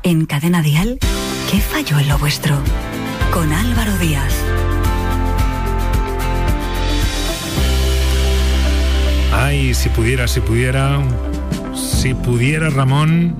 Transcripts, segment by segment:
En Cadena Dial, ¿qué falló en lo vuestro? Con Álvaro Díaz. Ay, si pudiera Ramón,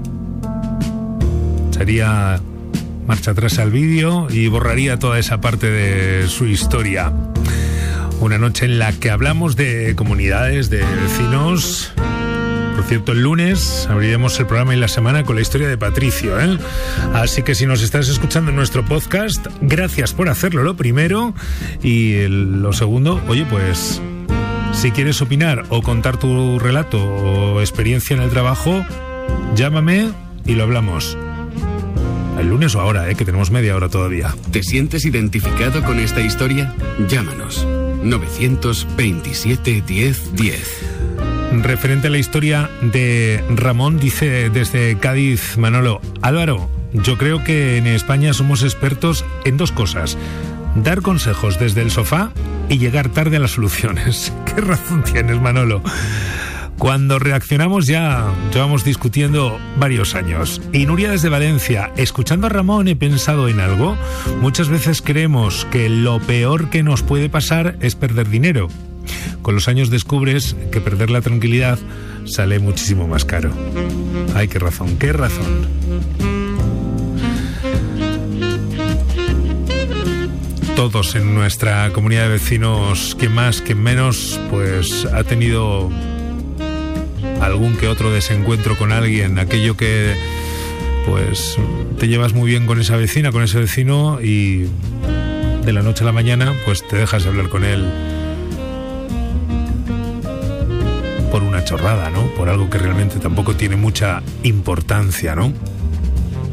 sería marcha atrás al vídeo y borraría toda esa parte de su historia. Una noche en la que hablamos de comunidades, de vecinos. Por cierto, el lunes abriremos el programa y la semana con la historia de Patricio, ¿eh? Así que si nos estás escuchando en nuestro podcast, gracias por hacerlo, lo primero. Y lo segundo, oye, pues si quieres opinar o contar tu relato o experiencia en el trabajo, llámame y lo hablamos. El lunes o ahora, que tenemos media hora todavía. ¿Te sientes identificado con esta historia? Llámanos. 927 10 10. Referente a la historia de Ramón, dice desde Cádiz Manolo: Álvaro, yo creo que en España somos expertos en dos cosas: dar consejos desde el sofá y llegar tarde a las soluciones. ¿Qué razón tienes, Manolo? Cuando reaccionamos ya llevamos discutiendo varios años. Y Nuria desde Valencia: escuchando a Ramón he pensado en algo. Muchas veces creemos que lo peor que nos puede pasar es perder dinero. Con los años descubres que perder la tranquilidad sale muchísimo más caro. Ay, qué razón, qué razón. Todos en nuestra comunidad de vecinos, que más, que menos, pues ha tenido algún que otro desencuentro con alguien, aquello que pues te llevas muy bien con esa vecina, con ese vecino, y de la noche a la mañana pues te dejas de hablar con él por una chorrada, ¿no? Por algo que realmente tampoco tiene mucha importancia, ¿no?